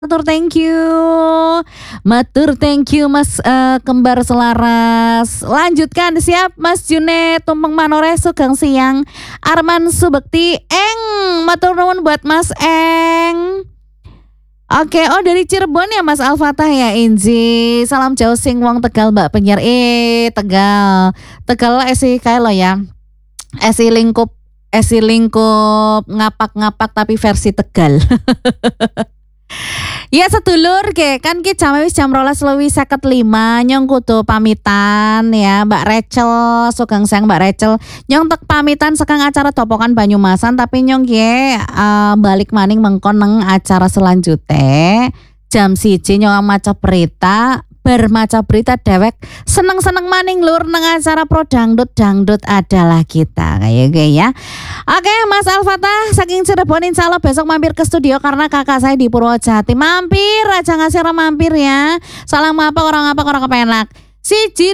Matur thank you Mas kembar selaras. Lanjutkan siap Mas Junet tumpeng manore sugeng siang. Arman Subekti Eng matur nuwun buat Mas Eng. Oke, oh dari Cirebon ya Mas Al-Fatah ya Inji. Salam jauh sing wong Tegal Mbak penyiar. Tegal. Tegal esi kae lo ya. Esi lingkup ngapak-ngapak tapi versi Tegal. Ya sedulur ke kan ki jam 12:55 nyong kudu pamitan ya Mbak Rachel sugeng sayang Mbak Rachel nyong tek pamitan sekang acara topokan Banyumasan tapi nyong ki balik maning mengkon neng acara selanjutnya jam 1 nyong maca berita bermaca berita dewek seneng-seneng maning lur neng acara pro dangdut adalah kita kayak ya. Oke Mas Al-Fatah saking Cirebon insya Allah besok mampir ke studio karena kakak saya di Purwojati mampir aja ngasih mampir ya. Salam apa orang kepenak. Siji